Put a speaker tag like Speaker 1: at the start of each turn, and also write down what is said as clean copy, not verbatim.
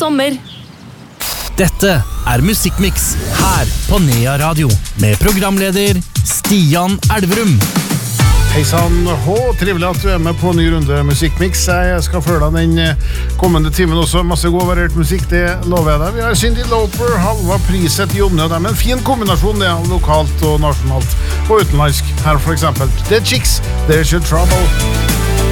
Speaker 1: sommer.
Speaker 2: Dette Musikkmix her på Nea Radio med programleder Stian Elverum.
Speaker 3: Hei sann, trivelig at du med på ny runde Musikkmix. Jeg skal følge deg den kommende timen også. Masse god variert musikk, det lover jeg deg. Vi har Cyndi Lauper, Halva Priset, Jonne og dem. En fin kombinasjon det, lokalt og nasjonalt og utenlandsk. Her for eksempel The Chicks, There's Your Trouble.